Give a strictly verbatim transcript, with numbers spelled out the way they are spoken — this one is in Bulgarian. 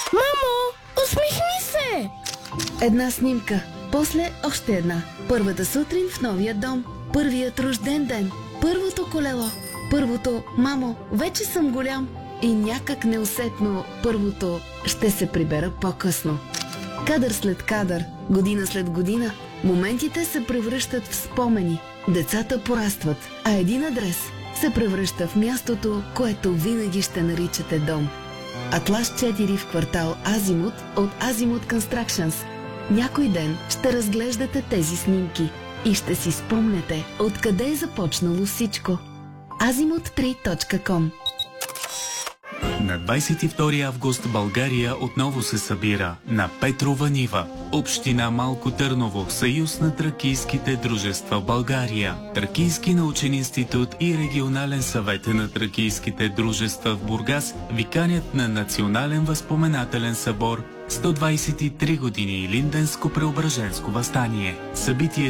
Мамо, усмихни се! Една снимка, после още една. Първата сутрин в новия дом, първият рожден ден, първото колело, първото «Мамо, вече съм голям» и някак неусетно първото «Ще се прибера по-късно». Кадър след кадър, година след година, моментите се превръщат в спомени, децата порастват, а един адрес се превръща в мястото, което винаги ще наричате дом. Атлас четири в квартал Азимут от Азимут Constructions. Някой ден ще разглеждате тези снимки и ще си спомнете откъде е започнало всичко. азимут три точка ком. На двадесет и втори август България отново се събира на Петрова нива. Община Малко Търново, Съюз на тракийските дружества в България, Тракийски научен институт и Регионален съвет на тракийските дружества в Бургас ви канят на Национален възпоменателен събор сто двадесет и три години Илинденско-Преображенско въстание. Събитие